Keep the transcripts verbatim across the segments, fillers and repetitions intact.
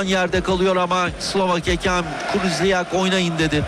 İrfan yerde kalıyor ama Slovak hakem Kruzliak oynayın dedi.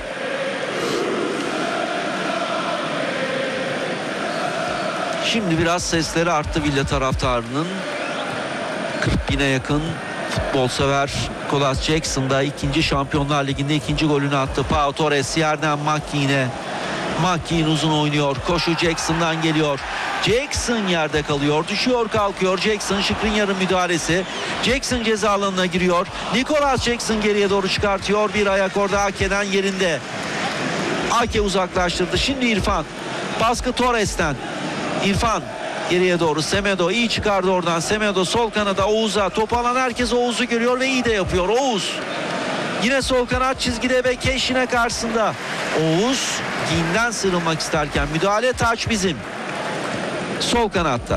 Şimdi biraz sesleri arttı Villa taraftarının. kırk bine yakın futbol sever. Nicolas Jackson da ikinci Şampiyonlar Ligi'nde ikinci golünü attı. Pau Torres yerden McKean'e. McKean uzun oynuyor. Koşu Jackson'dan geliyor. Jackson yerde kalıyor. Düşüyor kalkıyor. Jackson, Skriniar'ın müdahalesi. Jackson ceza alanına giriyor. Nicolas Jackson geriye doğru çıkartıyor. Bir ayak orada Ake'den yerinde. Ake uzaklaştırdı. Şimdi İrfan. Baskı Torres'ten. İrfan geriye doğru. Semedo iyi çıkardı oradan. Semedo sol kanada Oğuz'a. Top alan herkes Oğuz'u görüyor ve iyi de yapıyor. Oğuz. Yine sol kanat çizgide ve Keşin'e karşısında. Oğuz Keane'den sıyrılmak isterken müdahale, taç bizim. Sol kanatta.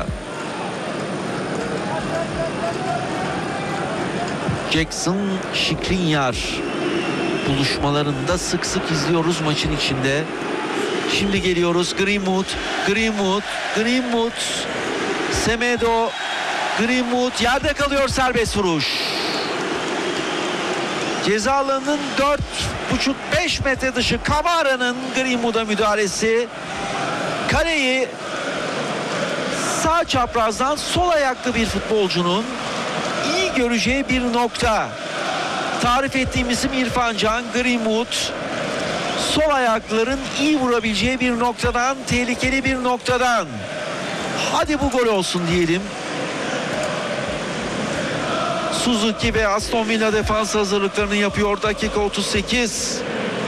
Jackson, Skriniar buluşmalarında sık sık izliyoruz maçın içinde. Şimdi geliyoruz Greenwood, Greenwood, Greenwood, Semedo, Greenwood yerde kalıyor, serbest vuruş. Ceza alanının dört buçuk beş metre dışı Kamara'nın Greenwood'a müdahalesi. Kaleyi sağ çaprazdan sol ayaklı bir futbolcunun iyi göreceği bir nokta. Tarif ettiğim isim İrfan Can. Greenwood sol ayakların iyi vurabileceği bir noktadan, tehlikeli bir noktadan. Hadi bu gol olsun diyelim. Suzuki ve Aston Villa defans hazırlıklarını yapıyor. Dakika otuz sekiz.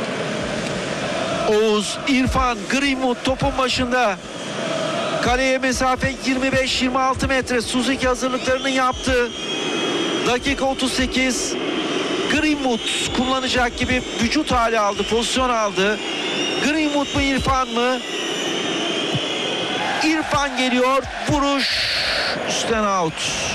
Oğuz, İrfan, Greenwood topun başında. Kaleye mesafe yirmi beş yirmi altı metre. Suzuki hazırlıklarını yaptı. Dakika otuz sekiz. Greenwood kullanacak gibi vücut hali aldı, pozisyon aldı. Greenwood mu İrfan mı? İrfan geliyor. Vuruş üstten out.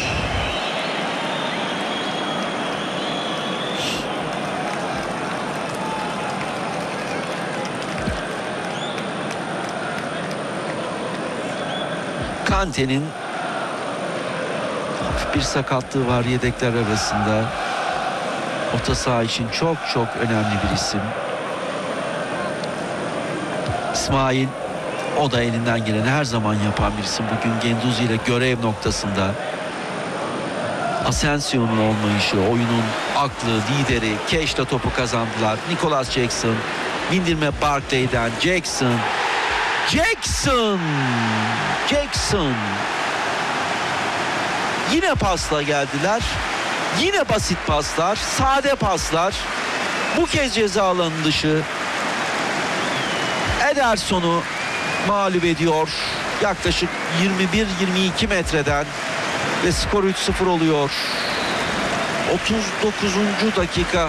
Kante'nin hafif bir sakatlığı var yedekler arasında. Orta saha için çok çok önemli bir isim. İsmail, o da elinden geleni her zaman yapan bir isim. Bugün Guendouzi ile görev noktasında. Asensio'nun olmayışı, oyunun aklı, lideri. Keş'te topu kazandılar. Nicolas Jackson, bindirme Barkley'den. Jackson, Jackson, Jackson. Yine pasla geldiler. Yine basit paslar, sade paslar. Bu kez ceza alanı dışı. Ederson'u mağlup ediyor. Yaklaşık yirmi bir yirmi iki metreden ve skor üç sıfır oluyor. otuz dokuzuncu dakika.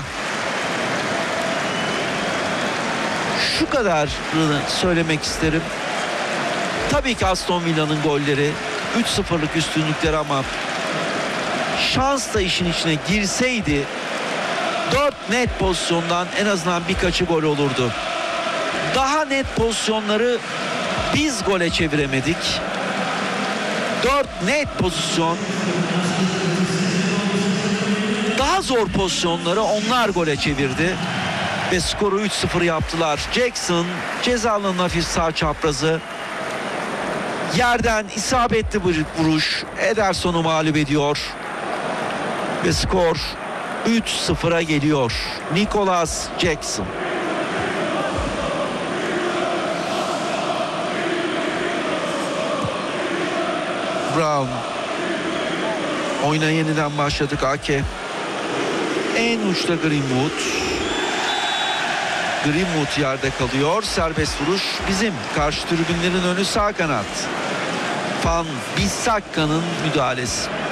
Şu kadarını söylemek isterim. Tabii ki Aston Villa'nın golleri üç sıfırlık üstünlükleri ama şans da işin içine girseydi dört net pozisyondan en azından birkaçı gol olurdu. Daha net pozisyonları biz gole çeviremedik. dört net pozisyon. Daha zor pozisyonları onlar gole çevirdi ve skoru üç sıfır yaptılar. Jackson ceza alanının hafif sağ çaprazı. Yerden isabetli bir vuruş Ederson'u mağlup ediyor. Ve skor üç sıfıra geliyor. Nicolas Jackson. Brown. Oyuna yeniden başladık. Ake. En uçta Greenwood. Greenwood yerde kalıyor. Serbest vuruş bizim. Karşı tribünlerin önü sağ kanat. Van Bissakka'nın müdahalesi.